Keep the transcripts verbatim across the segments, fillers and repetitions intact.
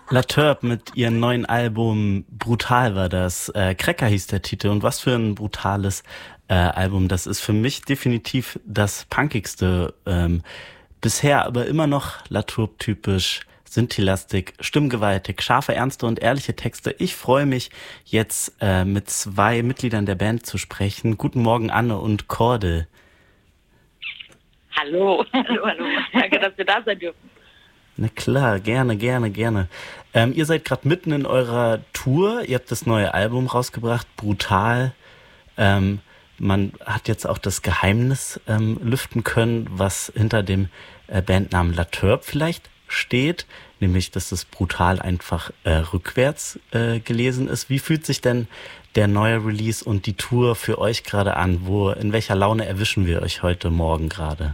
La Turb mit ihrem neuen Album Brutal war das. Äh, Cracker hieß der Titel. Und was für ein brutales äh, Album. Das ist für mich definitiv das punkigste ähm, bisher, aber immer noch La Turb typisch, Synthi-lastig, stimmgewaltig, scharfe, ernste und ehrliche Texte. Ich freue mich jetzt äh, mit zwei Mitgliedern der Band zu sprechen. Guten Morgen Anne und Cordel. Hallo. Hallo, hallo. Danke, dass wir da sein dürfen. Na klar, gerne, gerne, gerne. Ähm, ihr seid gerade mitten in eurer Tour. Ihr habt das neue Album rausgebracht, Brutal. Ähm, man hat jetzt auch das Geheimnis ähm, lüften können, was hinter dem äh, Bandnamen La Turb vielleicht steht. Nämlich, dass es Brutal einfach äh, rückwärts äh, gelesen ist. Wie fühlt sich denn der neue Release und die Tour für euch gerade an? Wo, in welcher Laune erwischen wir euch heute Morgen gerade?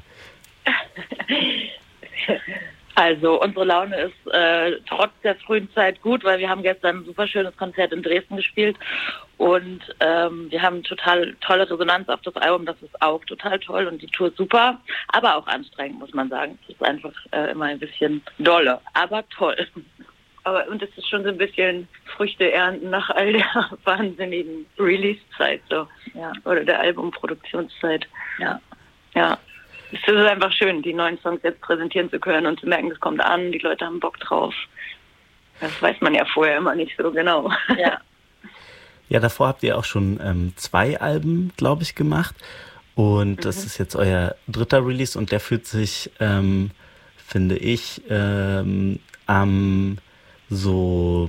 Also unsere Laune ist äh, trotz der frühen Zeit gut, weil wir haben gestern ein super schönes Konzert in Dresden gespielt und ähm, wir haben total tolle Resonanz auf das Album, das ist auch total toll und die Tour ist super, aber auch anstrengend, muss man sagen. Es ist einfach äh, immer ein bisschen dolle, aber toll. Aber und es ist schon so ein bisschen Früchte ernten nach all der wahnsinnigen Release-Zeit, so, ja, oder der Albumproduktionszeit, ja, ja. Es ist einfach schön, die neuen Songs jetzt präsentieren zu können und zu merken, das kommt an, die Leute haben Bock drauf. Das weiß man ja vorher immer nicht so genau. Ja, ja, davor habt ihr auch schon ähm, zwei Alben, glaube ich, gemacht. Und mhm. das ist jetzt euer dritter Release und der fühlt sich, ähm, finde ich, ähm, am so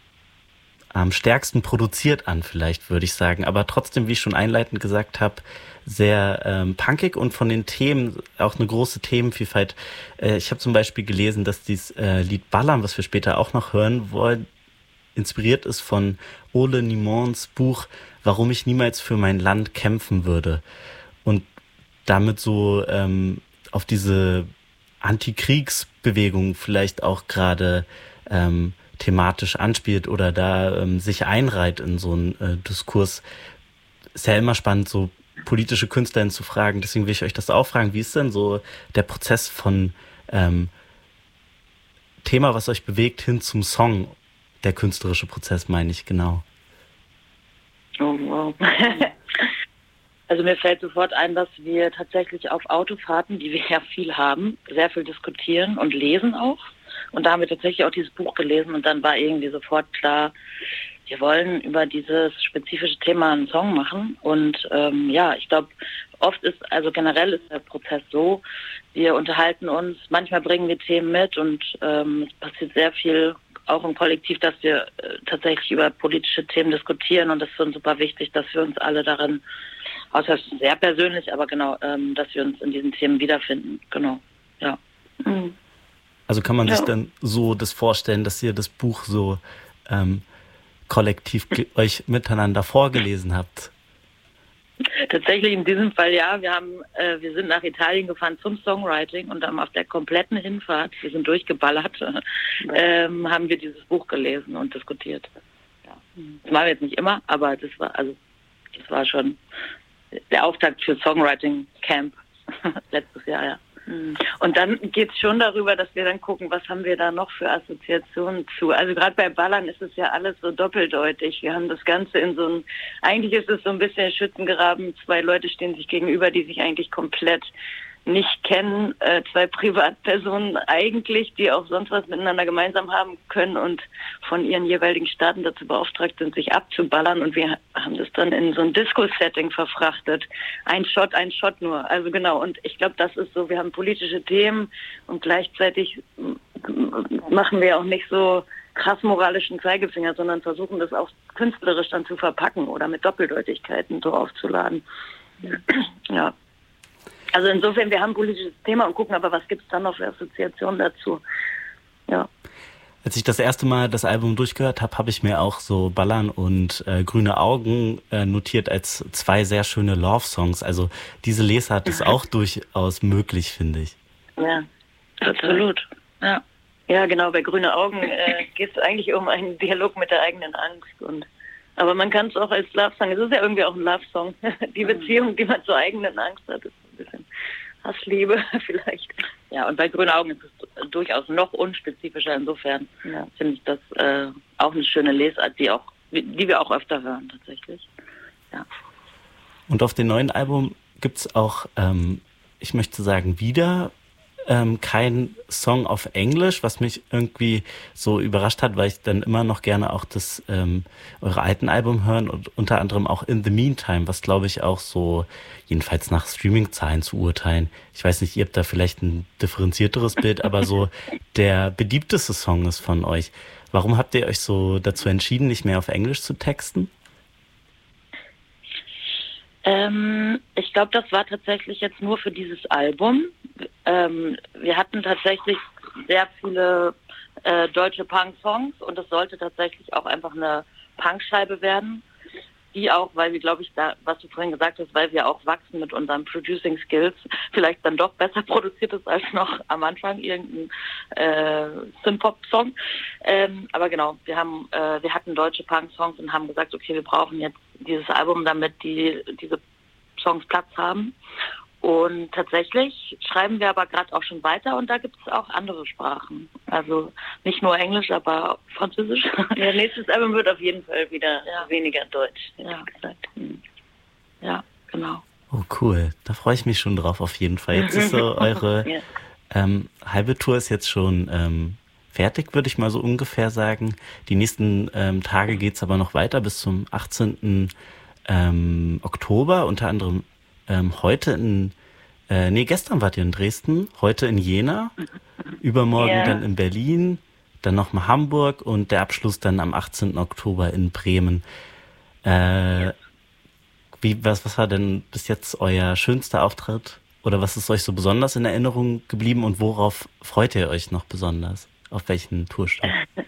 am stärksten produziert an, vielleicht würde ich sagen. Aber trotzdem, wie ich schon einleitend gesagt habe, sehr ähm, punkig und von den Themen auch eine große Themenvielfalt. Äh, ich habe zum Beispiel gelesen, dass dieses äh, Lied Ballern, was wir später auch noch hören wollen, inspiriert ist von Ole Nimons Buch Warum ich niemals für mein Land kämpfen würde. Und damit so ähm, auf diese Antikriegsbewegung vielleicht auch gerade ähm, thematisch anspielt oder da ähm, sich einreiht in so einen äh, Diskurs. Ist ja immer spannend, so politische Künstler zu fragen. Deswegen will ich euch das auch fragen. Wie ist denn so der Prozess von ähm, Thema, was euch bewegt, hin zum Song? Der künstlerische Prozess, meine ich, genau. Oh, wow. Also mir fällt sofort ein, dass wir tatsächlich auf Autofahrten, die wir ja viel haben, sehr viel diskutieren und lesen auch. Und da haben wir tatsächlich auch dieses Buch gelesen und dann war irgendwie sofort klar, wir wollen über dieses spezifische Thema einen Song machen. Und ähm, ja, ich glaube, oft ist, also generell ist der Prozess so, wir unterhalten uns, manchmal bringen wir Themen mit und ähm, es passiert sehr viel auch im Kollektiv, dass wir äh, tatsächlich über politische Themen diskutieren und das ist uns super wichtig, dass wir uns alle darin, außer es ist sehr persönlich, aber genau, ähm, dass wir uns in diesen Themen wiederfinden. Genau, ja. Mhm. Also kann man ja. sich dann so das vorstellen, dass ihr das Buch so ähm, kollektiv ge- euch miteinander vorgelesen habt? Tatsächlich in diesem Fall ja. Wir haben, äh, wir sind nach Italien gefahren zum Songwriting und haben auf der kompletten Hinfahrt, wir sind durchgeballert, ähm, haben wir dieses Buch gelesen und diskutiert. Ja. Das machen wir jetzt nicht immer, aber das war also das war schon der Auftakt für Songwriting Camp letztes Jahr, ja. Und dann geht es schon darüber, dass wir dann gucken, was haben wir da noch für Assoziationen zu. Also gerade bei Ballern ist es ja alles so doppeldeutig. Wir haben das Ganze in so ein, eigentlich ist es so ein bisschen Schützengraben. Zwei Leute stehen sich gegenüber, die sich eigentlich komplett nicht kennen. Äh, zwei Privatpersonen eigentlich, die auch sonst was miteinander gemeinsam haben können und von ihren jeweiligen Staaten dazu beauftragt sind, sich abzuballern. Und wir haben das dann in so ein Disco-Setting verfrachtet. Ein Shot, ein Shot nur. Also genau. Und ich glaube, das ist so, wir haben politische Themen und gleichzeitig machen wir auch nicht so krass moralischen Zeigefinger, sondern versuchen das auch künstlerisch dann zu verpacken oder mit Doppeldeutigkeiten so aufzuladen. Ja. Also insofern, wir haben ein politisches Thema und gucken aber, was gibt es dann noch für Assoziationen dazu. Ja. Als ich das erste Mal das Album durchgehört habe, habe ich mir auch so Ballern und äh, Grüne Augen äh, notiert als zwei sehr schöne Love-Songs. Also diese Lesart ist auch durchaus möglich, finde ich. Ja, absolut. Ja, ja genau, bei Grüne Augen äh, geht es eigentlich um einen Dialog mit der eigenen Angst. Und aber man kann es auch als Love-Song, es ist ja irgendwie auch ein Love-Song. Die Beziehung, die man zur eigenen Angst hat, ist ein bisschen Hassliebe vielleicht. Ja, und bei Grünen Augen ist es durchaus noch unspezifischer. Insofern ja, finde ich das äh, auch eine schöne Lesart, die auch, die wir auch öfter hören tatsächlich. Ja. Und auf dem neuen Album gibt es auch, ähm, ich möchte sagen, wieder ähm, kein Song auf Englisch, was mich irgendwie so überrascht hat, weil ich dann immer noch gerne auch das ähm, eure alten Album hören und unter anderem auch In the Meantime, was glaube ich auch so, jedenfalls nach Streaming-Zahlen zu urteilen. Ich weiß nicht, ihr habt da vielleicht ein differenzierteres Bild, aber so der beliebteste Song ist von euch. Warum habt ihr euch so dazu entschieden, nicht mehr auf Englisch zu texten? Ähm, ich glaube, das war tatsächlich jetzt nur für dieses Album. Ähm, wir hatten tatsächlich sehr viele äh, deutsche Punk-Songs und es sollte tatsächlich auch einfach eine Punkscheibe werden, die auch, weil wir, glaube ich, da, was du vorhin gesagt hast, weil wir auch wachsen mit unseren Producing Skills, vielleicht dann doch besser produziert ist als noch am Anfang irgendein äh, Synth-Pop-Song. Ähm, aber genau, wir haben, äh, wir hatten deutsche Punk-Songs und haben gesagt, okay, wir brauchen jetzt dieses Album, damit die diese Songs Platz haben. Und tatsächlich schreiben wir aber gerade auch schon weiter und da gibt es auch andere Sprachen. Also nicht nur Englisch, aber Französisch. Ja, nächstes Album wird auf jeden Fall wieder ja. weniger Deutsch. Ja, gesagt. Ja, genau. Oh cool, da freue ich mich schon drauf auf jeden Fall. Jetzt ist so eure ja. ähm, halbe Tour ist jetzt schon ähm, fertig, würde ich mal so ungefähr sagen. Die nächsten ähm, Tage geht es aber noch weiter bis zum achtzehnten Ähm, Oktober, unter anderem ähm, heute in, äh, nee, gestern wart ihr in Dresden, heute in Jena, übermorgen yeah. dann in Berlin, dann nochmal Hamburg und der Abschluss dann am achtzehnten Oktober in Bremen. Äh, wie, was, was war denn bis jetzt euer schönster Auftritt? Oder was ist euch so besonders in Erinnerung geblieben und worauf freut ihr euch noch besonders? Auf welchen Tourstart?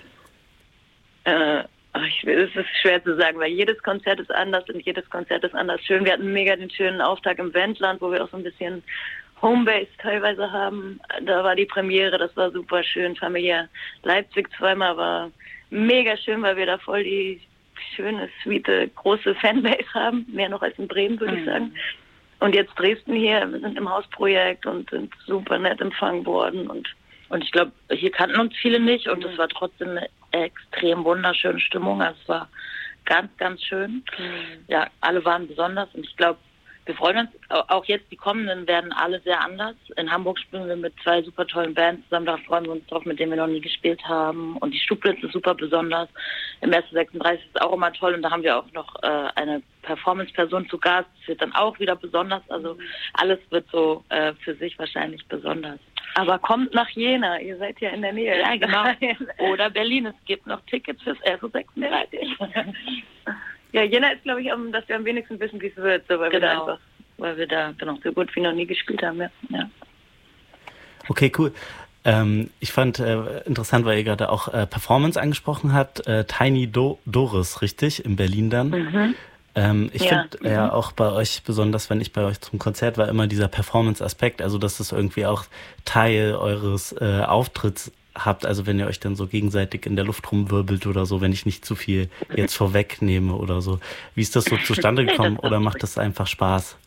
äh, Ich, es ist schwer zu sagen, weil jedes Konzert ist anders und jedes Konzert ist anders schön. Wir hatten mega den schönen Auftakt im Wendland, wo wir auch so ein bisschen Homebase teilweise haben. Da war die Premiere, das war super schön, familiär. Leipzig zweimal war mega schön, weil wir da voll die schöne, sweete, große Fanbase haben. Mehr noch als in Bremen, würde mhm. ich sagen. Und jetzt Dresden hier, wir sind im Hausprojekt und sind super nett empfangen worden. Und, und ich glaube, hier kannten uns viele nicht und es mhm. war trotzdem eine extrem wunderschöne Stimmung. Also es war ganz, ganz schön. Mhm. Ja, alle waren besonders und ich glaube, wir freuen uns, auch jetzt die kommenden werden alle sehr anders. In Hamburg spielen wir mit zwei super tollen Bands zusammen, da freuen wir uns drauf, mit denen wir noch nie gespielt haben. Und die Stublitz ist super besonders. Im S sechsunddreißig ist auch immer toll und da haben wir auch noch äh, eine Performance-Person zu Gast. Das wird dann auch wieder besonders. Also alles wird so äh, für sich wahrscheinlich besonders. Aber kommt nach Jena, ihr seid ja in der Nähe. Ja, genau. Oder Berlin, es gibt noch Tickets fürs S sechsunddreißig. Ja, Jena ist, glaube ich, um, dass wir am wenigsten wissen, wie es wird, so, weil, genau. wir da einfach, weil wir da genau so gut wie noch nie gespielt haben. Ja. Ja. Okay, cool. Ähm, ich fand äh, interessant, weil ihr gerade auch äh, Performance angesprochen habt. Äh, Tiny Do- Doris, richtig? In Berlin dann. Mhm. Ähm, ich ja. finde ja auch bei euch, besonders wenn ich bei euch zum Konzert war, immer dieser Performance-Aspekt, also dass das irgendwie auch Teil eures äh, Auftritts habt, also wenn ihr euch dann so gegenseitig in der Luft rumwirbelt oder so, wenn ich nicht zu viel jetzt vorwegnehme oder so. Wie ist das so zustande gekommen oder macht das einfach Spaß?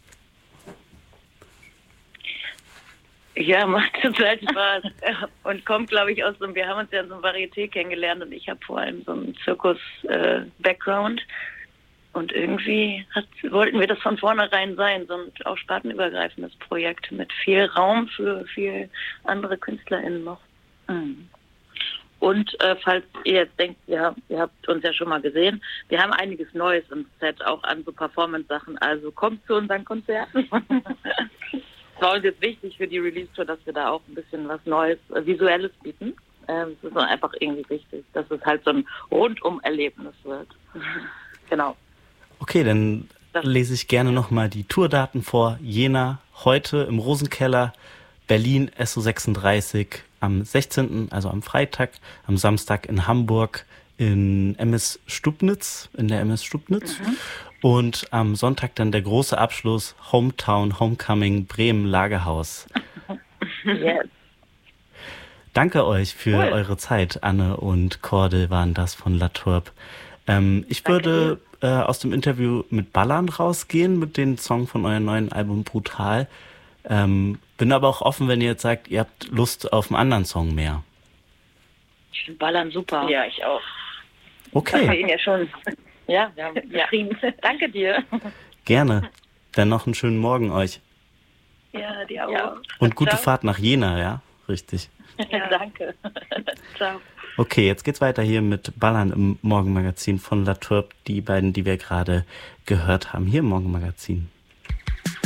Ja, macht total Spaß und kommt, glaube ich, aus so, wir haben uns ja in so einem Varieté kennengelernt und ich habe vor allem so einen Zirkus-Background. Äh, Und irgendwie hat, wollten wir das von vornherein sein, so ein auch spartenübergreifendes Projekt mit viel Raum für viel andere KünstlerInnen noch. Mhm. Und äh, falls ihr jetzt denkt, ja, ihr habt uns ja schon mal gesehen, wir haben einiges Neues im Set, auch an so Performance-Sachen. Also kommt zu unseren Konzerten. Es war uns jetzt wichtig für die Release-Tour, dass wir da auch ein bisschen was Neues, äh, Visuelles bieten. Ähm, es ist einfach irgendwie wichtig, dass es halt so ein Rundum-Erlebnis wird. Genau. Okay, dann lese ich gerne nochmal die Tourdaten vor. Jena, heute im Rosenkeller, Berlin, S O sechsunddreißig, am sechzehnten, also am Freitag, am Samstag in Hamburg, in M S Stubnitz, in der M S Stubnitz. Mhm. Und am Sonntag dann der große Abschluss, Hometown, Homecoming, Bremen, Lagerhaus. Yes. Danke euch für cool. eure Zeit. Anne und Cordel waren das von La Tourbe. Ähm, ich Danke würde äh, aus dem Interview mit Ballern rausgehen, mit dem Song von eurem neuen Album Brutal. Ähm, Bin aber auch offen, wenn ihr jetzt sagt, ihr habt Lust auf einen anderen Song mehr. Ich finde Ballern super. Ja, ich auch. Okay. Das wir ihn ja schon. Ja, wir haben geschrieben. Ja. Danke dir. Gerne. Dann noch einen schönen Morgen euch. Ja, dir auch. Ja. Und gute Ciao. Fahrt nach Jena, ja? Richtig. Ja. Danke. Ciao. Okay, jetzt geht's weiter hier mit Ballern im Morgenmagazin von La Tourbe, die beiden, die wir gerade gehört haben, hier im Morgenmagazin.